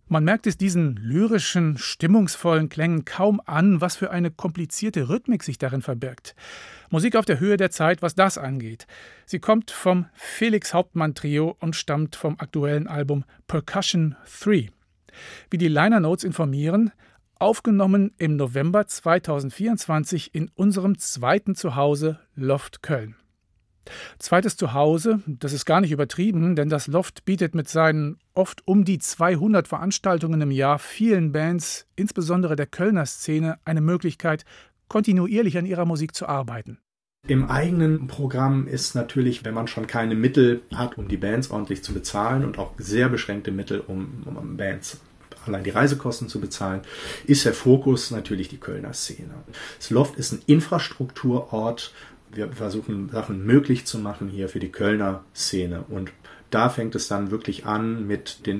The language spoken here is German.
Man merkt es diesen lyrischen, stimmungsvollen Klängen kaum an, was für eine komplizierte Rhythmik sich darin verbirgt. Musik auf der Höhe der Zeit, was das angeht. Sie kommt vom Felix Hauptmann Trio und stammt vom aktuellen Album Percussion 3. Wie die Liner Notes informieren, aufgenommen im November 2024 in unserem zweiten Zuhause Loft Köln. Zweites Zuhause, das ist gar nicht übertrieben, denn das Loft bietet mit seinen oft um die 200 Veranstaltungen im Jahr vielen Bands, insbesondere der Kölner Szene, eine Möglichkeit, kontinuierlich an ihrer Musik zu arbeiten. Im eigenen Programm ist natürlich, wenn man schon keine Mittel hat, um die Bands ordentlich zu bezahlen und auch sehr beschränkte Mittel, um Bands allein die Reisekosten zu bezahlen, ist der Fokus natürlich die Kölner Szene. Das Loft ist ein Infrastrukturort. Wir versuchen, Sachen möglich zu machen hier für die Kölner Szene. Und da fängt es dann wirklich an mit den